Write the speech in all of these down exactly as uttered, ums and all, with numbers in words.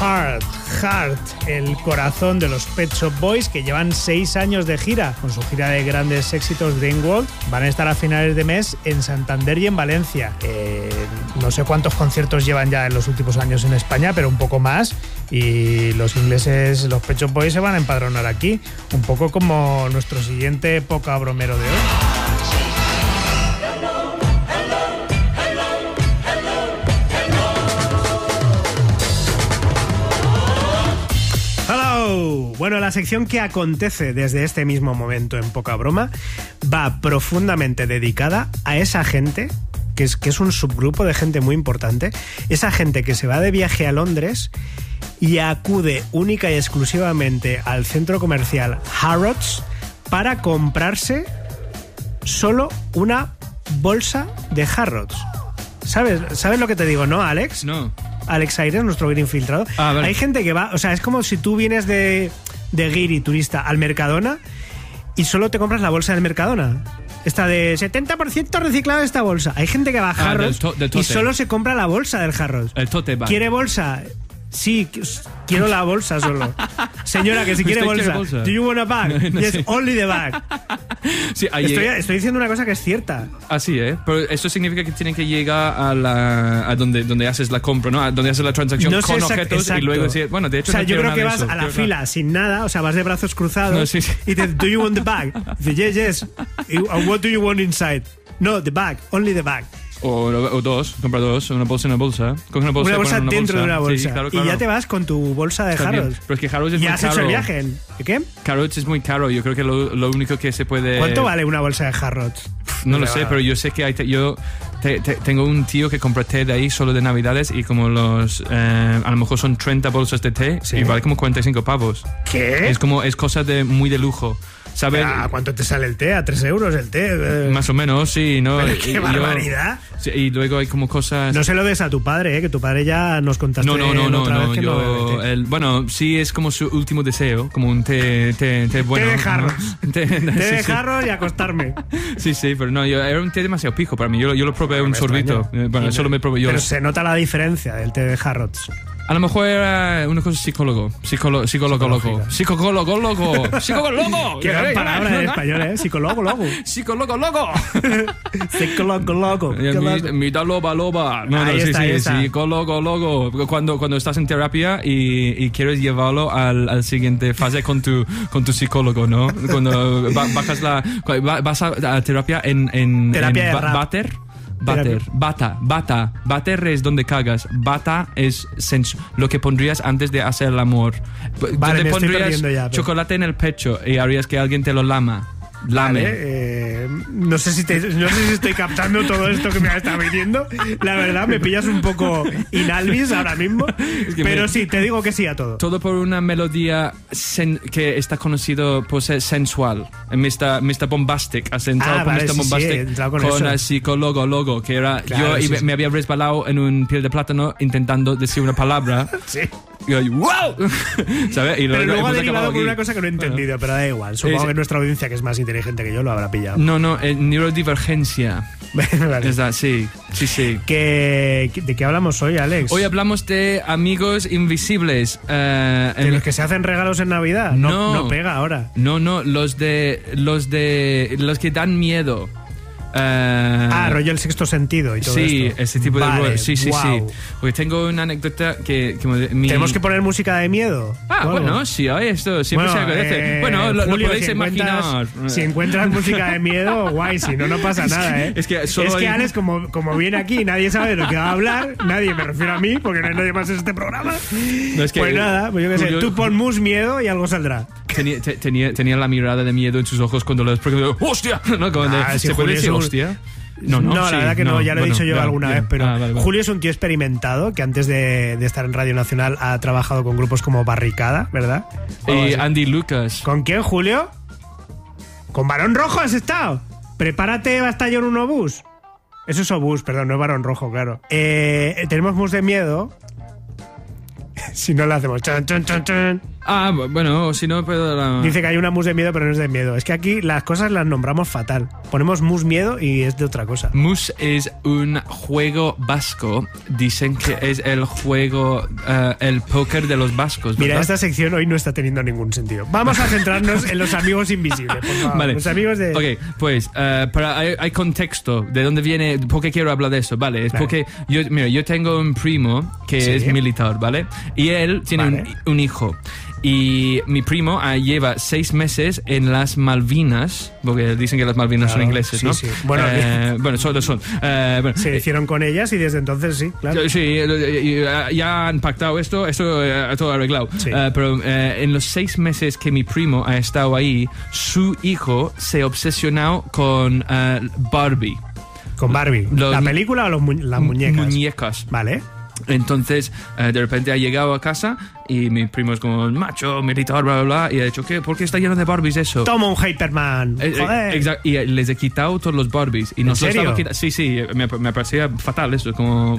Heart, Heart, el corazón de los Pet Shop Boys, que llevan seis años de gira. Con su gira de grandes éxitos Dream World, van a estar a finales de mes en Santander y en Valencia. Eh, no sé cuántos conciertos llevan ya en los últimos años en España, pero un poco más. Y los ingleses, los Pet Shop Boys, se van a empadronar aquí. Un poco como nuestro siguiente poca bromero de hoy. Bueno, la sección que acontece desde este mismo momento en Poca Broma va profundamente dedicada a esa gente, que es, que es un subgrupo de gente muy importante, esa gente que se va de viaje a Londres y acude única y exclusivamente al centro comercial Harrods para comprarse solo una bolsa de Harrods. ¿Sabes, ¿Sabes lo que te digo, no, Alex? No. Alex Aires, nuestro guiri infiltrado. Ah, vale. Hay gente que va, o sea, es como si tú vienes de, de guiri turista al Mercadona y solo te compras la bolsa del Mercadona. Esta de setenta por ciento reciclada esta bolsa. Hay gente que va a Harrods ah, del to- del y solo se compra la bolsa del Harrods. El tote bag. ¿Quiere bolsa? Sí, quiero la bolsa solo. Señora, que si quiere bolsa. bolsa. ¿Do you want a bag? No, no yes, sé. Only the bag. Sí, estoy, estoy diciendo una cosa que es cierta. Así, ¿eh? Pero eso significa que tienen que llegar a la a donde, donde haces la compra, ¿no? A donde haces la transacción no con exact, objetos exacto. Y luego decir, bueno, de hecho, o sea, no yo creo que vas eso, a la fila nada. Sin nada, o sea, vas de brazos cruzados no, sí, sí. Y te ¿do you want the bag? Dice, yes, yes. And what do you want inside? No, the bag, only the bag. O, o dos, compra dos, una bolsa y una bolsa. Coge una bolsa, una bolsa una dentro bolsa. de una bolsa. Sí, claro, claro. Y ya te vas con tu bolsa de Harrods. Pero es que Harrods es muy caro. ¿Ya has hecho el viaje? ¿Qué? Harrods es muy caro. Yo creo que lo, lo único que se puede... ¿Cuánto vale una bolsa de Harrods? No lo sé, pero yo sé que hay te, yo te, te, tengo un tío que compra té de ahí solo de Navidades y como los... Eh, a lo mejor son treinta bolsas de té sí. Y vale como cuarenta y cinco pavos. ¿Qué? Es como, es cosa de muy de lujo. ¿Sabes? ¿A cuánto te sale el té? ¿A tres euros el té? Más o menos, sí, ¿no? Pero ¡qué y, barbaridad! Yo, sí, y luego hay como cosas... No se lo des a tu padre, ¿eh? Que tu padre ya nos contaste no, no, no, no, otra no, vez que yo, no el, bueno, sí es como su último deseo, como un té, té, té bueno. Té de jarros. ¿no? té, té sí, de sí. jarros y acostarme. Sí, sí, pero no, yo, era un té demasiado pijo para mí. Yo, yo lo probé no un sorbito. Eh, bueno, y solo me probé yo. Pero se nota la diferencia del té de Harrods. A lo mejor era una cosa psicólogo. Psicólogo, psicólogo loco. Psicólogo loco. Psicólogo loco. Qué gran palabra en español, ¿eh? Psicólogo loco. Psicólogo loco. Psicólogo loco. Mita loba loba. No, no, sí, sí. Psicólogo loco. Cuando, cuando estás en terapia y, y quieres llevarlo al, al siguiente fase con tu, con tu psicólogo, ¿no? Cuando bajas la... Vas a, a terapia en... en terapia en de rap. Bater. Bater, bata, bata. Bater es donde cagas. Bata es sens- lo que pondrías antes de hacer el amor. Vale, donde me pondrías estoy ya, pero... chocolate en el pecho y harías que alguien te lo lama. Lame. Vale, eh, no sé si te, no sé si estoy captando todo esto que me está viniendo. La verdad, me pillas un poco inalvis ahora mismo. Es que pero me... sí, te digo que sí a todo. Todo por una melodía sen- que está conocido por ser sensual. mister mister Bombastic. Has entrado ah, con vale, mister sí, Bombastic sí, con, con el psicólogo logo, que era claro, yo sí, y sí. me había resbalado en un piel de plátano intentando decir una palabra. Sí. Y yo, ¡wow! ¿Sabes? Y pero luego, luego ha derivado aquí. por una cosa que no he entendido, bueno, pero da igual. Supongo es, que nuestra audiencia, que es más inteligente que yo, lo habrá pillado. No, no, eh, neurodivergencia. Vale. Es that, sí, sí, sí. ¿Qué, ¿De qué hablamos hoy, Alex? Hoy hablamos de amigos invisibles. Uh, ¿De en... los que se hacen regalos en Navidad? No, no, no pega ahora. No, no, los de los de los que dan miedo. Uh, ah, rollo el sexto sentido y todo sí, esto. ese tipo vale, de cosas. Sí, sí, wow. sí. Porque tengo una anécdota que... que mi... ¿Tenemos que poner música de miedo? Ah, wow. bueno, sí, esto siempre bueno, se agradece. Eh, bueno, lo, Julio, lo podéis si imaginar. Si encuentras música de miedo, guay, si no, no pasa es nada, que, ¿eh? Es que, solo es que hay... Alex, como, como viene aquí, nadie sabe de lo que va a hablar, nadie, me refiero a mí, porque no hay nadie más en este programa. No, es que, pues nada, pues yo qué sé, Julio... tú pon mus miedo y algo saldrá. Tenía, tenía, tenía la mirada de miedo en sus ojos cuando les pregunté, ¡hostia! ¿No? Cuando ah, de, si ¿se puede decir un... hostia? No, no, no sí, la verdad que no, no ya lo he bueno, dicho yo ya, alguna ya. vez, pero ah, vale, vale. Julio es un tío experimentado que antes de, de estar en Radio Nacional ha trabajado con grupos como Barricada, ¿verdad? Y Andy Lucas. ¿Con quién, Julio? ¿Con Barón Rojo has estado? Prepárate Batallón uno bus. Eso es obús, perdón, no es Barón Rojo, claro. Eh, tenemos mus de miedo. Si no, le hacemos chan, chan, chan, chan. Ah, bueno, si no puedo... La... Dice que hay una mus de miedo, pero no es de miedo. Es que aquí las cosas las nombramos fatal. Ponemos mus miedo y es de otra cosa. Mus es un juego vasco. Dicen que es el juego, uh, el póker de los vascos, ¿verdad? Mira, esta sección hoy no está teniendo ningún sentido. Vamos a centrarnos en los amigos invisibles, por favor. Vale. Los amigos de... Ok, pues, uh, para, hay, hay contexto de dónde viene, por qué quiero hablar de eso, ¿vale? Es Vale. porque, yo, mira, yo tengo un primo que Sí. es militar, ¿vale? Y él tiene Vale. un, un hijo. Y mi primo uh, lleva seis meses en las Malvinas, porque dicen que las Malvinas Claro, son ingleses, sí, ¿no? sí. Bueno, eh, bueno, son, son. Eh, bueno, Se hicieron con ellas y desde entonces sí, claro. Sí, ya han pactado esto, esto eh, todo arreglado. Sí. Uh, pero eh, en los seis meses que mi primo ha estado ahí, su hijo se ha obsesionado con uh, Barbie. Con Barbie. Los- ¿La película o los mu- las muñecas? Muñecas. Vale. Entonces, eh, de repente ha llegado a casa y mi primo es como macho, militar, bla, bla, bla. Y ha dicho, ¿qué? ¿Por qué está lleno de Barbies eso? Toma un Hyperman. Eh, eh, Joder. exacto, y eh, les he quitado todos los Barbies y ¿En nos lo serio? estaba quitando. Sí, sí, me, me parecía fatal eso, como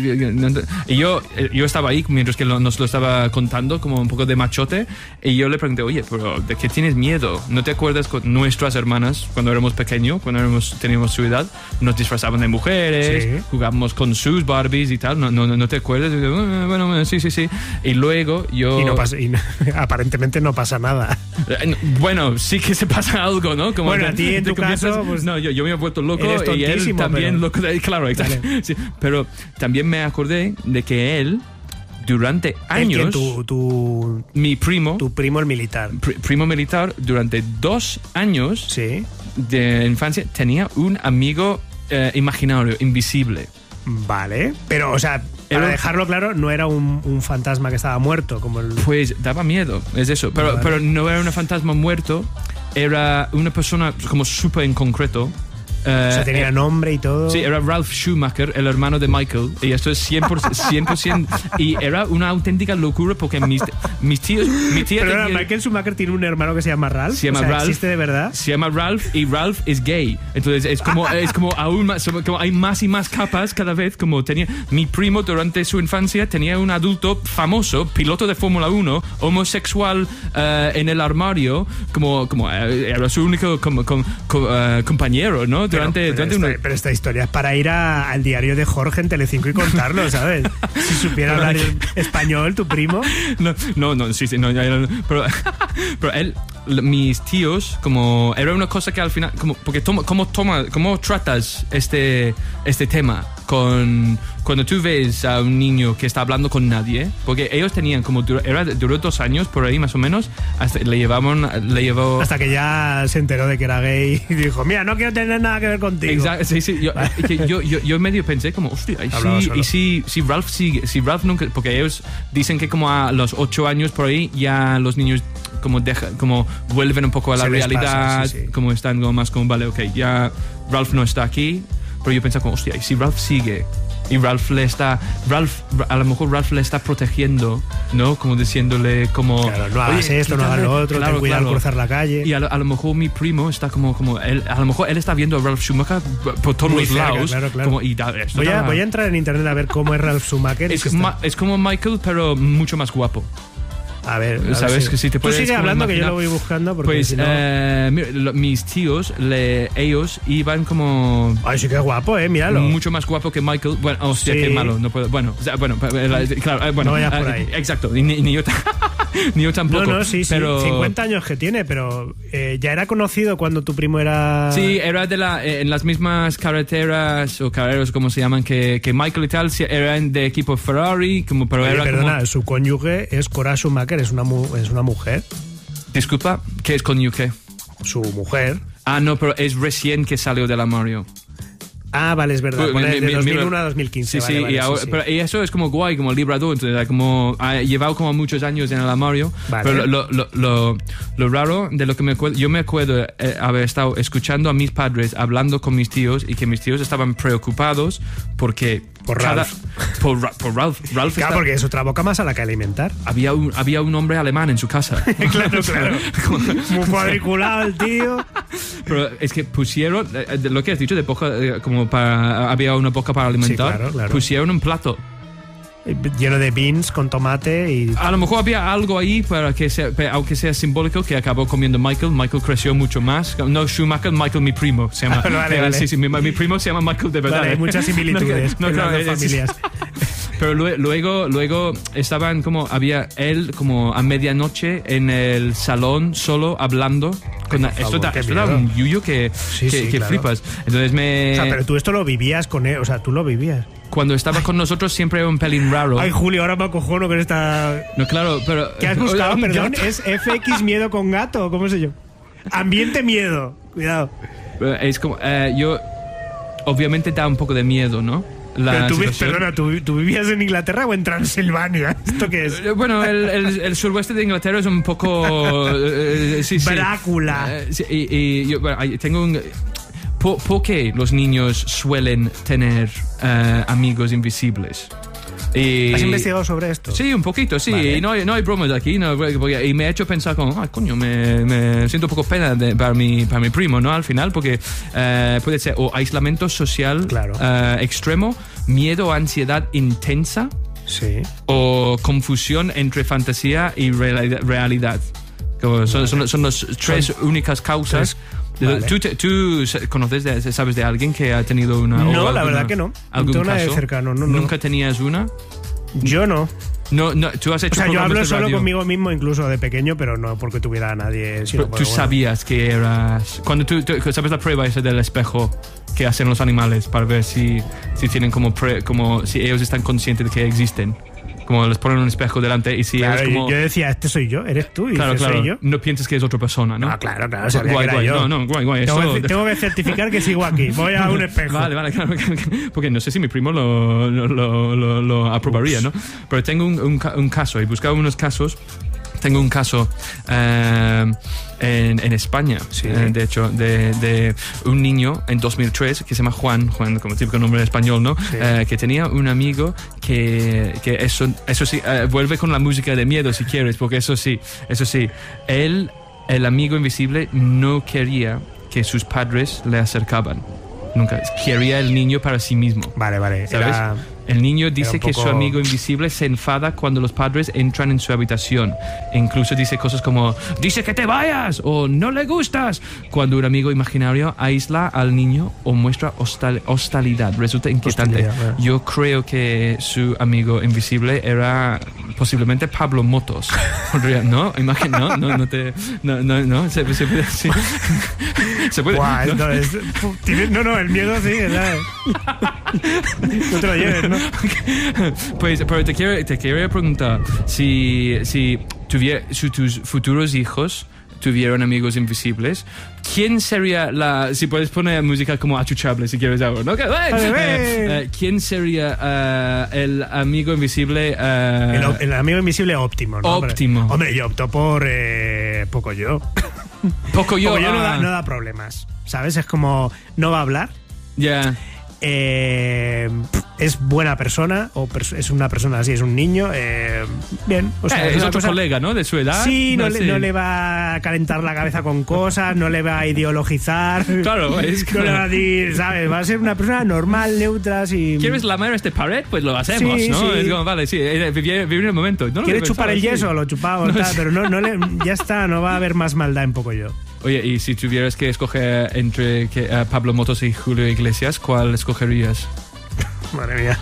y yo eh, yo estaba ahí mientras que lo- nos lo estaba contando como un poco de machote y yo le pregunté, oye, pero ¿de qué tienes miedo? ¿No te acuerdas con nuestras hermanas cuando éramos pequeños, cuando éramos, teníamos su edad, nos disfrazaban de mujeres, Sí. jugábamos con sus Barbies y tal? ¿No, no, no te acuerdas? Y yo, "Ah, bueno, sí, sí, sí". Y luego yo Y no pasa, y no- aparentemente no pasa nada. Eh, no, bueno, sí que se pasa algo, ¿no? Como Bueno, te- a ti en te tu conviertes- caso, pues, no, yo, yo me he vuelto loco eres y él tontísimo, también pero- loco. de- Claro, exacto. Vale. Sí, pero también me acordé de que él, durante El que años, tu, tu, mi primo, tu primo el militar. pri- primo militar, durante dos años Sí. de infancia, tenía un amigo eh, imaginario, invisible. Vale. Pero, o sea, para Era- dejarlo claro, no era un, un fantasma que estaba muerto, como el... Pues daba miedo, es eso. Pero, Vale. pero no era un fantasma muerto, era una persona como súper en concreto. eh, O sea, tenía eh, nombre y todo. Sí, era Ralph Schumacher, el hermano de Michael. Y esto es cien por ciento. cien por ciento y era una auténtica locura porque mis, mis tíos. Mi tía Pero ahora, tenía- Michael Schumacher tiene un hermano que se llama Ralph. Se llama o sea, Ralph. ¿existe de verdad? Se llama Ralph y Ralph es gay. Entonces es como, es como aún más, como hay más y más capas cada vez. Como tenía mi primo durante su infancia, tenía un adulto famoso, piloto de Fórmula uno, homosexual eh, en el armario, como, como eh, era su único como, com- com- eh, compañero, ¿no? Durante, pero, durante esta, una- pero esta historia es para ir a- al diario de Jorge en Telecinco y contarlo, ¿sabes? Si supiera hablar español, tu primo. No, no, no, sí, sí, no, ya, ya, pero, pero él, l- mis tíos, como, era una cosa que al final, como, porque toma, ¿cómo, toma, cómo tratas este, este tema con, cuando tú ves a un niño que está hablando con nadie? Porque ellos tenían como, dur- era, duró dos años por ahí más o menos, hasta le llevaban, le llevó... Hasta que ya se enteró de que era gay y dijo, mira, no quiero tener nada que ver contigo. Exacto, sí, sí. Yo, que yo, yo, yo medio pensé como, hostia, y Hablaba si, solo. y si, si Ralph sigue, si Ralph nunca, porque ellos dicen que como a los ocho años por ahí ya los niños como dejan, como vuelven un poco a la Se les realidad, pasa, sí, sí. como están como más como, vale, ok, ya Ralph no está aquí, pero yo pensaba como, hostia, y si Ralph sigue y Ralph le está, Ralph, a lo mejor Ralph le está protegiendo, ¿no? Como diciéndole como... Claro, no hagas "Oye, esto, no hagas lo otro, claro, ten cuidado al claro". cruzar la calle. Y a lo, a lo mejor mi primo está como, como él, a lo mejor él está viendo a Ralph Schumacher por todos Muy los cerca, lados. claro, claro. Como, y da- esto Voy a, da- voy a entrar en internet a ver cómo es Ralph Schumacher. y es, que está- ma- es como Michael, pero mucho más guapo. A ver, a ver ¿Sabes? si- Que si te Tú puedes sigue como hablando que yo imaginar. lo voy buscando porque Pues si no... eh, mira, lo- mis tíos, le- ellos iban como... Ay, sí que es guapo, eh, míralo. Mucho más guapo que Michael. Bueno, hostia, Sí. qué malo. No puedo. Bueno, o sea, bueno, eh, claro, eh, bueno. No vayas por eh, ahí. Exacto. Ni, ni yo, ta- ni yo tampoco. No, no, sí, sí, pero, cincuenta años que tiene, pero eh, ya era conocido cuando tu primo era... Sí, era de la, eh, en las mismas carreteras o carreras, como se llaman, que, que Michael y tal, sí, eran de equipo Ferrari, como, pero Oye, era perdona, como... su cónyuge es Cora Schumacher, es una, mu- es una mujer. Disculpa, ¿qué es con U K? Su mujer. Ah, no, pero es recién que salió de la Mario. Ah, vale, es verdad. Pues, Pone mi- de mi- dos mil uno mira, a dos mil quince. Sí, vale, sí, vale, y, ahora- sí, sí. Pero, y eso es como guay, como librador, entonces como ha llevado como muchos años en el Mario. Vale. Pero lo, lo, lo, lo raro de lo que me acuerdo, yo me acuerdo eh, haber estado escuchando a mis padres hablando con mis tíos y que mis tíos estaban preocupados porque Por cada- Ralph. por, Ra- por Ralph. Ralph Claro, está- porque es otra boca más a la que alimentar. había un, había un hombre alemán en su casa. Claro, claro. Muy cuadriculado el tío. Pero es que pusieron, eh, de lo que has dicho, de boca, eh, como para, había una boca para alimentar, Sí, claro, claro. pusieron un plato. lleno de beans con tomate y... A lo mejor había algo ahí para que sea, aunque sea simbólico, que acabó comiendo Michael. Michael creció mucho más. No Schumacher, Michael mi primo se llama. vale, vale. Sí, sí, mi, mi primo se llama Michael de verdad. Vale, hay muchas similitudes no, no, claro, en las dos familias. Pero luego, luego estaban como, había él como a medianoche en el salón solo hablando. Con, Ay, esto, favor, da, esto da un yuyo que, sí, que, sí, que claro. flipas. Entonces me... O sea, pero tú esto lo vivías con él, o sea, tú lo vivías. Cuando estaba Ay. con nosotros siempre era un pelín raro. Ay, Julio, ahora me acojono con esta... No, claro, pero... ¿Qué has buscado, perdón? ¿Es F X miedo con gato? ¿Cómo sé yo? Ambiente miedo. Cuidado. Es como... Uh, yo... Obviamente da un poco de miedo, ¿no? La Pero tú, perdona, ¿tú, ¿tú vivías en Inglaterra o en Transilvania? ¿Esto qué es? Bueno, el, el, el suroeste de Inglaterra es un poco... Uh, sí, Brácula. Sí. Uh, sí, y, y yo bueno, tengo un... ¿Por, ¿Por qué los niños suelen tener uh, amigos invisibles? Y, ¿Has investigado sobre esto? Sí, un poquito, sí. Vale. Y no, hay, no hay bromas aquí. No, porque, y me ha hecho pensar como, ah, coño, me, me siento un poco pena de, para, mi, para mi primo, ¿no? Al final, porque uh, puede ser o aislamiento social claro. uh, extremo, miedo o ansiedad intensa. Sí. O confusión entre fantasía y realidad. Como son, vale. son, son las tres son únicas causas. Tres. Vale. ¿Tú, te, ¿Tú conoces, de, sabes de alguien que ha tenido una? No, alguna, la verdad que no. ¿Algún no caso? De cercano, no, ¿Nunca no. tenías una? Yo no. No, no, tú has hecho o sea, yo hablo de solo radio. conmigo mismo, incluso de pequeño, pero no porque tuviera a nadie. Sino pero tú bueno. sabías que eras... Cuando tú, tú, ¿sabes la prueba esa del espejo que hacen los animales para ver si, si tienen como, pre, como... si ellos están conscientes de que existen? Como les ponen un espejo delante y si claro, eres como... yo decía, este soy yo, eres tú y claro, este claro. soy yo. No pienses que es otra persona, ¿no? Ah, claro, claro, sabía guay, que era guay. yo. No, no, guay, guay. Tengo, eso... que, tengo que certificar que sigo aquí. Voy a un espejo. Vale, vale, claro. Porque no sé si mi primo lo, lo, lo, lo, lo aprobaría, Ups. ¿no? Pero tengo un, un, un caso, he buscado unos casos. Tengo un caso uh, en, en España, sí. eh, de hecho, de, de un niño en dos mil tres que se llama Juan, Juan como típico nombre español, ¿no? Sí. Uh, que tenía un amigo que, que eso, eso sí, uh, vuelve con la música de miedo si quieres, porque eso sí, eso sí, él, el amigo invisible, no quería que sus padres le acercaban. Nunca. Quería el niño para sí mismo. Vale, vale. ¿Sabes? Era... El niño dice poco... que su amigo invisible se enfada cuando los padres entran en su habitación. E incluso dice cosas como, dice que te vayas o no le gustas. Cuando un amigo imaginario aísla al niño o muestra hostal- hostilidad. Resulta inquietante. Hostilidad, ¿eh? Yo creo que su amigo invisible era posiblemente Pablo Motos. ¿No? Imagina, no, no, no te... No, no, no, se, se puede... Sí. Se puede Guau, ¿no? No, es, no, no, el miedo sí, ¿sabes? No te lo lleves, ¿no? Pues, pero te quiero, te quiero preguntar si, si, tuviera, si tus futuros hijos tuvieron amigos invisibles, ¿quién sería la... Si puedes poner música como achuchable si quieres algo, ¿no? Eh, eh, ¿Quién sería uh, el amigo invisible? Uh, el, el amigo invisible óptimo, ¿no? Óptimo. Hombre, hombre yo opto por eh, poco yo. Poco yo. Poco yo ah. no, da, no da problemas, ¿sabes? Es como, no va a hablar. Ya. Yeah. Eh, es buena persona o pers- es una persona así, es un niño eh, bien, o sea, eh, es, es otro cosa, colega, ¿no? De su edad. sí, no, no, le, sí. no le va a calentar la cabeza con cosas, no le va a ideologizar, claro, es que... no le va a decir, ¿sabes? Va a ser una persona normal, neutra, si... ¿Quieres lamer este pared? Pues lo hacemos, sí, ¿no? Sí. Es como, vale, sí, vivir, vivir el momento. No ¿Quieres chupar el yeso? Sí. Lo chupamos, no, tal, sí. Pero no, no le, ya está, no va a haber más maldad en poco yo. Oye, y si tuvieras que escoger entre que, uh, Pablo Motos y Julio Iglesias, ¿cuál escogerías? Madre mía.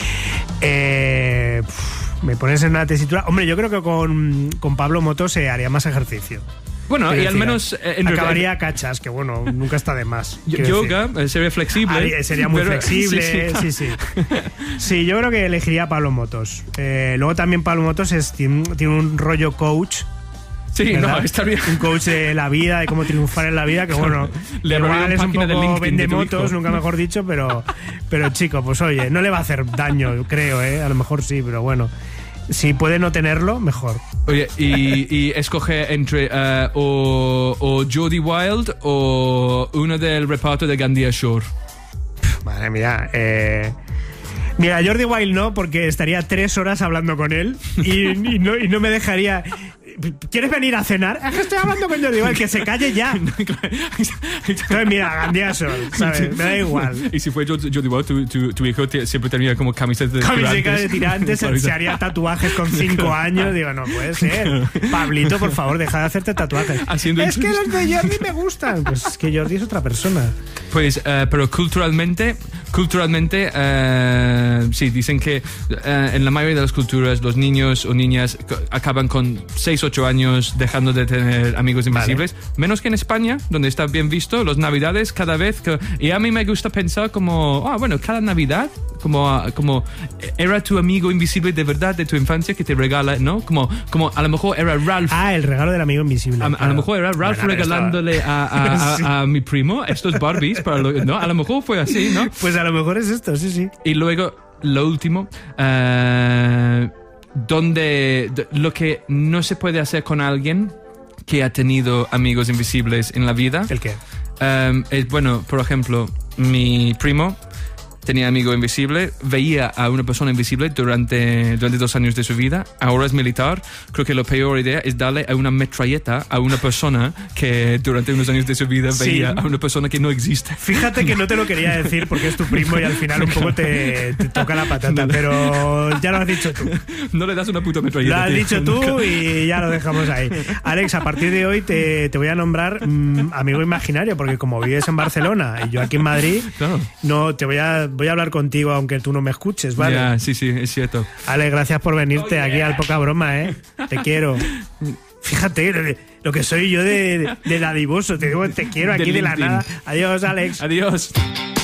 Eh, pff, me pones en una tesitura. Hombre, yo creo que con, con Pablo Motos se haría más ejercicio. Bueno, y decir, al menos... Eh, en acabaría cachas, que bueno, nunca está de más. Yoga, decir. sería flexible. Haría, sería muy pero, flexible, sí sí. sí, sí. Sí, yo creo que elegiría a Pablo Motos. Eh, luego también Pablo Motos es, tiene, tiene un rollo coach. Sí, ¿verdad? No, está bien. Un coach de la vida, de cómo triunfar en la vida, que bueno, le igual es un poco vende motos, nunca mejor dicho, pero, pero chico, pues oye, no le va a hacer daño, creo, ¿eh? A lo mejor sí, pero bueno. Si puede no tenerlo, mejor. Oye, y, y escoge entre uh, o, o Jodie Wild o uno del reparto de Gandia Shore. Madre mía, eh... Mira, Jordi Wild no, porque estaría tres horas hablando con él y, y, no, y no me dejaría... ¿quieres venir a cenar? Es que estoy hablando con Jordi, el que se calle ya. Entonces, mira, Gandía Sol, ¿sabes? Me da igual. Y si fue Jordi Wild, tu, tu, tu hijo te, siempre tenía como camisetas de Camiseta tirantes. de tirantes, se, se haría tatuajes con cinco años. Digo, no puede ser. Pablito, por favor, deja de hacerte tatuajes. Haciendo es que los de Jordi me gustan. Pues es que Jordi es otra persona. Pues, uh, pero culturalmente, culturalmente, uh, sí, dicen que uh, en la mayoría de las culturas los niños o niñas acaban con seis, ocho años dejando de tener amigos invisibles. Vale. Menos que en España, donde está bien visto, los navidades cada vez que... Y a mí me gusta pensar como, ah, bueno, cada Navidad, como, como era tu amigo invisible de verdad de tu infancia que te regala, ¿no? Como, como a lo mejor era Ralph. Ah, el regalo del amigo invisible. A, claro. a lo mejor era Ralph bueno, regalándole a, a, a, sí. a, a mi primo estos Barbies, para lo, ¿no? A lo mejor fue así, ¿no? Pues a lo mejor es esto, sí, sí. Y luego, lo último, uh, donde lo que no se puede hacer con alguien que ha tenido amigos invisibles en la vida. ¿El qué? Um, es, bueno, por ejemplo, mi primo tenía amigo invisible, veía a una persona invisible durante, durante dos años de su vida, ahora es militar. Creo que la peor idea es darle a una metralleta a una persona que durante unos años de su vida veía sí. a una persona que no existe. Fíjate que no te lo quería decir porque es tu primo y al final un poco te, te toca la patata, no, pero ya lo has dicho tú. No le das una puta metralleta. Lo has tío. dicho tú y ya lo dejamos ahí. Alex, a partir de hoy te, te voy a nombrar mmm, amigo imaginario, porque como vives en Barcelona y yo aquí en Madrid, claro. no te voy a voy a hablar contigo aunque tú no me escuches, ¿vale? Ya, sí, sí, es cierto. Ale, gracias por venirte oh, aquí yeah. al Poca Broma, ¿eh? Te quiero. Fíjate lo que soy yo de, de dadivoso. Te digo, te quiero aquí de, de la nada. Adiós, Alex. Adiós.